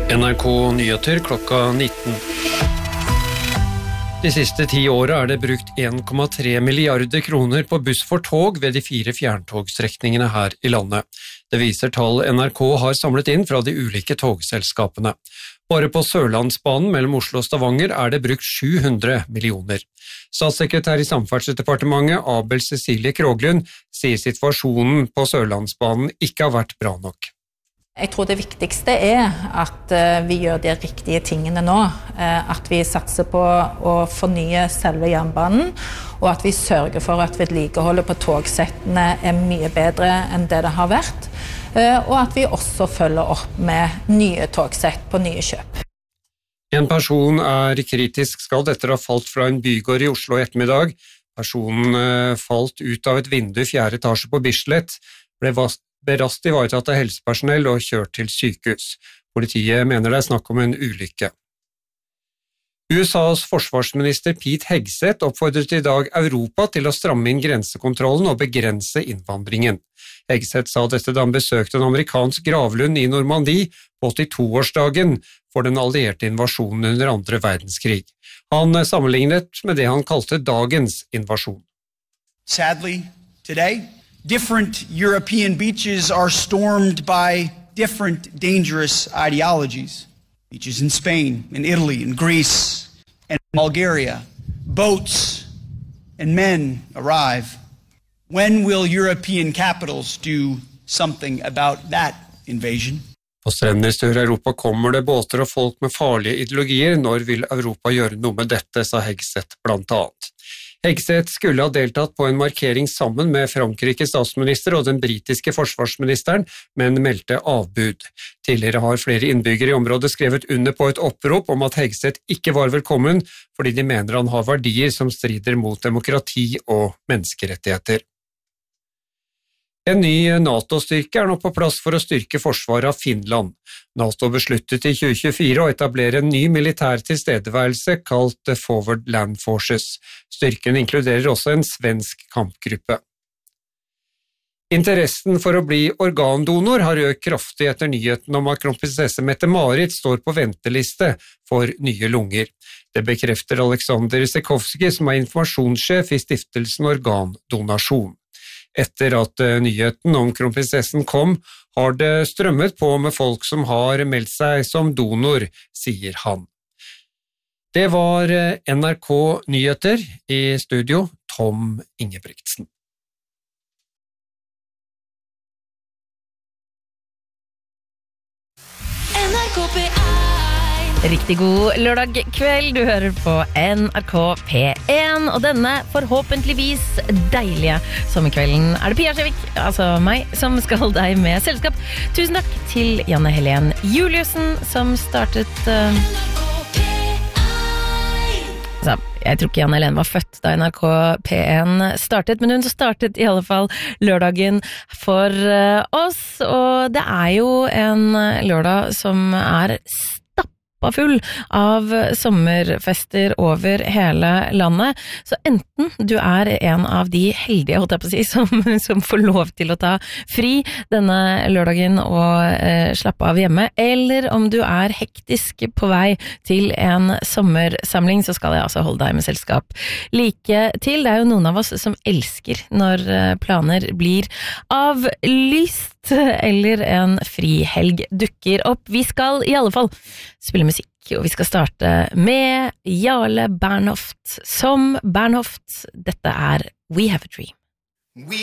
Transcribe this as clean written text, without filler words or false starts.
NRK Nyheter klokka 19. De siste 10 årene det brukt 1,3 milliarder kroner på buss for tog ved de 4 fjerntogstrekningene her i landet. Det viser tall NRK har samlet inn fra de ulike togselskapene. Bare på Sørlandsbanen mellom Oslo og Stavanger det brukt 700 millioner. Statssekretær i Samferdselsdepartementet, Abel Cecilie Kroglund, sier situasjonen på Sørlandsbanen ikke har vært bra nok. Jeg tror det viktigste at vi gjør de riktige tingene nå, at vi satser på å fornye selve jernbanen, og at vi sørger for at vedlikeholdet på togsettene mye bedre enn det har vært, og at vi også følger opp med nye togsett på nye kjøp. En person kritisk skadd etter å ha falt fra en bygård i Oslo i ettermiddag. Personen falt ut av et vindu i 4. etasje på Bislett, ble raskt ivaretatt av helsepersonell og kjørt til sykehus. Politiet mener det snakk om en ulykke. USAs forsvarsminister Pete Hegseth oppfordret i dag Europa til å stramme inn grensekontrollen og begrense innvandringen. Hegseth sa dette da han besøkte en amerikansk gravlund i Normandie på 82-årsdagen for den allierte invasjonen under 2. verdenskrig. Han sammenlignet med det han kalte dagens invasjon. Sadly, today, different European beaches are stormed by different dangerous ideologies. Beaches in Spain, in Italy, in Greece, and Bulgaria. Boats and men arrive. When will European capitals do something about that invasion? På strendene i Sør-Europa kommer det båter og folk med farlige ideologier. Når vil Europa gjøre noe med dette, sa Hegseth blant annet. Hegseth skulle ha deltatt på en markering sammen med Frankrikes statsminister og den britiske forsvarsministeren, men meldte avbud. Tidligere har flere innbyggere i området skrevet under på et opprop om at Hegseth ikke var velkommen, fordi de mener han har verdier som strider mot demokrati og menneskerettigheter. En ny NATO-styrke nå på plass for å styrke forsvaret av Finland. NATO besluttet i 2024 å etablere en ny militær tilstedeværelse kalt Forward Land Forces. Styrken inkluderer også en svensk kampgruppe. Interessen for å bli organdonor har økt kraftig etter nyheten om at kronprinsesse Mette-Marit står på venteliste for nye lunger. Det bekrefter Alexander Sekovsky, som informasjonssjef i stiftelsen Organdonasjon. Etter at nyheten om kronprinsessen kom, har det strømmet på med folk som har meldt seg som donor, sier han. Det var NRK Nyheter, i studio Tom Ingebrigtsen. Riktig god lørdag kveld, du hører på NRK P1, og denne forhåpentligvis deilige sommerkvelden det Pia Skjevik, altså meg, som skal holde deg med selskap. Tusen takk til Janne Helen Juliussen, som startet... Jeg tror ikke Janne Helen var født da NRK P1 startet, men hun startet i alle fall lørdagen for oss, og det jo en lørdag som full av sommerfester over hele landet. Så enten du en av de heldige, holdt jeg på å si, som får lov til å ta fri denne lørdagen og slappe av hjemme, eller om du hektisk på vei til en sommersamling, så skal jeg altså holde deg med selskap like til. Det jo noen av oss som elsker når planer blir avlyst, eller en frihelg dukker opp. Vi skal i alle fall spille musikk, og vi skal starte med Jarle Bernhoft som Bernhoft. Dette We Have a Dream.